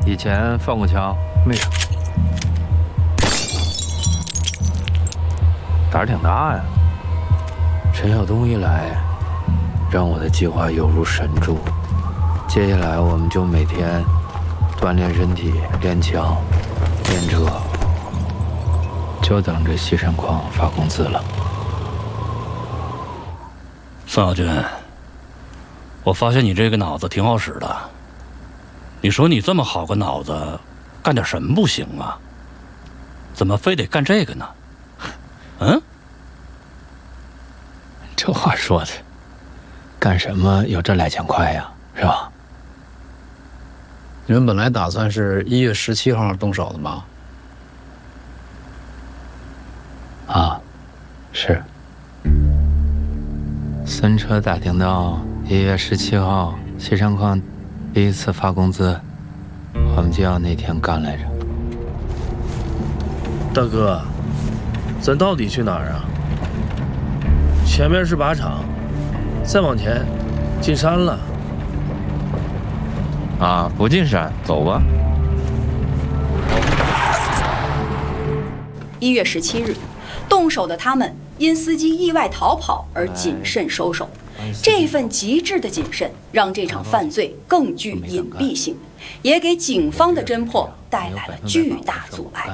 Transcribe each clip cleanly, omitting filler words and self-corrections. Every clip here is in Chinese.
以前放过枪，没啥。胆儿挺大呀。陈晓东一来，让我的计划犹如神助。接下来我们就每天锻炼身体、练枪、练车，就等着西山矿发工资了。 宋小军，我发现你这个脑子挺好使的。你说你这么好个脑子，干点什么不行啊？怎么非得干这个呢？嗯？ 这话说的，干什么有这2千块呀？是吧？ 你们本来打算是1月17号动手的吗？ 啊，是。孙车打听到1月17号西山矿第一次发工资，我们就要那天干来着。 大哥，咱到底去哪儿啊？前面是靶场，再往前进山了。 啊，不进山，走吧。 1月17日，动手的他们因司机意外逃跑而谨慎收手。这份极致的谨慎，让这场犯罪更具隐蔽性，也给警方的侦破带来了巨大阻碍。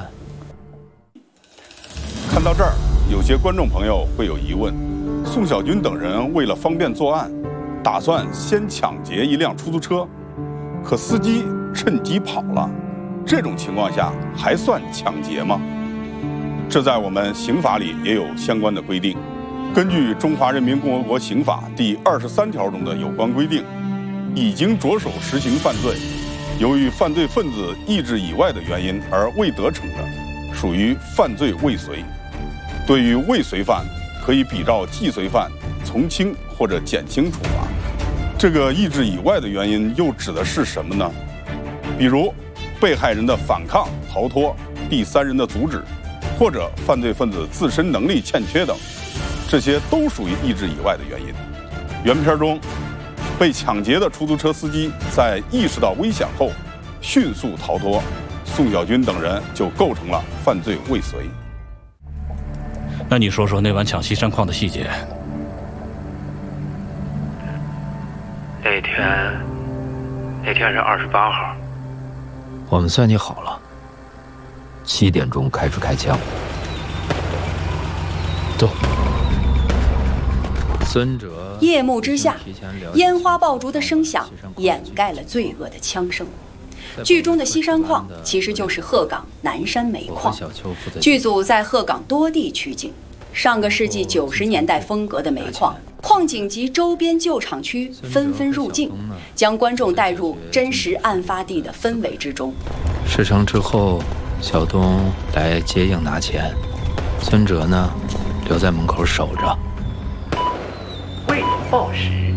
看到这儿，有些观众朋友会有疑问：宋小军等人为了方便作案，打算先抢劫一辆出租车，可司机趁机跑了，这种情况下还算抢劫吗？这在我们刑法里也有相关的规定。根据《中华人民共和国刑法》第23条中的有关规定，已经着手实行犯罪，由于犯罪分子意志以外的原因而未得逞的，属于犯罪未遂。对于未遂犯，可以比照既遂犯从轻或者减轻处罚。这个意志以外的原因又指的是什么呢？比如被害人的反抗、逃脱、第三人的阻止，或者犯罪分子自身能力欠缺等，这些都属于意志以外的原因。原片中，被抢劫的出租车司机在意识到危险后迅速逃脱，宋小军等人就构成了犯罪未遂。 那你说说那晚抢西山矿的细节。 那天是28号，我们算计好了，7点钟开始开枪。走。孙哲。 夜幕之下，烟花爆竹的声响掩盖了罪恶的枪声。剧中的西山矿其实就是鹤岗南山煤矿，剧组在鹤岗多地取景，上个世纪90年代风格的煤矿，矿井及周边旧厂区纷纷入境，将观众带入真实案发地的氛围之中。 事成之后，小东来接应拿钱，孙哲呢留在门口守着。 为报时。